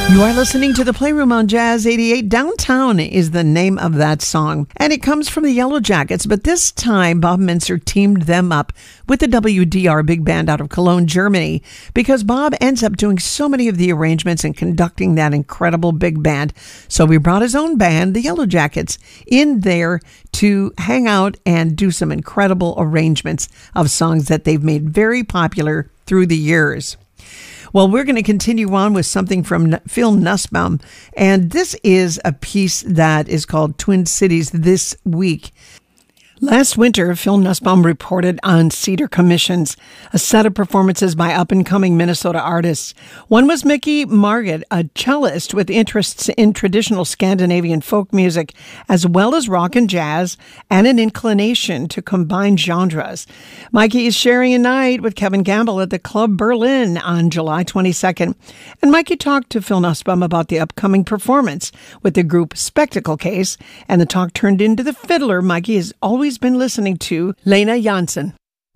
You are listening to The Playroom on Jazz 88. Downtown is the name of that song, and it comes from the Yellow Jackets, but this time Bob Mintzer teamed them up with the WDR Big Band out of Cologne, Germany, because Bob ends up doing so many of the arrangements and conducting that incredible big band. So we brought his own band, the Yellow Jackets, in there to hang out and do some incredible arrangements of songs that they've made very popular through the years. Well, we're going to continue on with something from Phil Nussbaum, and this is a piece that is called Twin Cities This Week. Last winter, Phil Nussbaum reported on Cedar Commissions, a set of performances by up-and-coming Minnesota artists. One was Mickey Margit, a cellist with interests in traditional Scandinavian folk music, as well as rock and jazz, and an inclination to combine genres. Mikey is sharing a night with Kevin Gamble at the Club Berlin on July 22nd. And Mikey talked to Phil Nussbaum about the upcoming performance with the group Spectacle Case, and the talk turned into the fiddler Mikey has always been listening to, Lena Janssen.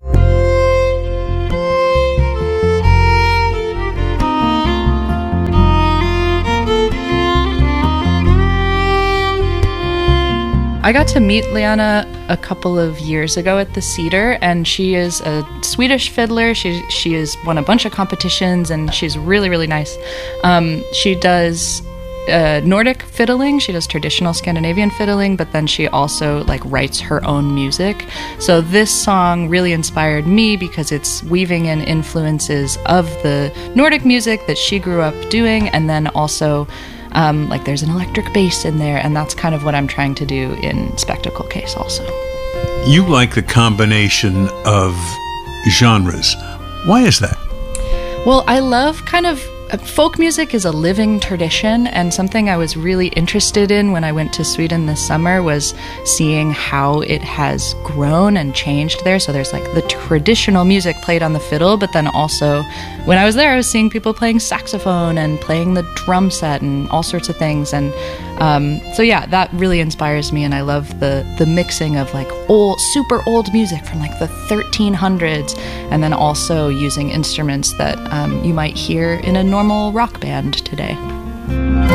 I got to meet Leanna a couple of years ago at the Cedar, and she is a Swedish fiddler. She has won a bunch of competitions, and she's really, really nice. She does Nordic fiddling. She does traditional Scandinavian fiddling, but then she also writes her own music. So this song really inspired me because it's weaving in influences of the Nordic music that she grew up doing, and then also there's an electric bass in there, and that's kind of what I'm trying to do in Spectacle Case also. You like the combination of genres. Why is that? Well, I love folk music is a living tradition, and something I was really interested in when I went to Sweden this summer was seeing how it has grown and changed there. So there's the traditional music played on the fiddle, but then also when I was there, I was seeing people playing saxophone and playing the drum set and all sorts of things. And so yeah, that really inspires me, and I love the mixing of old, super old music from the 1300s, and then also using instruments that you might hear in a normal rock band today.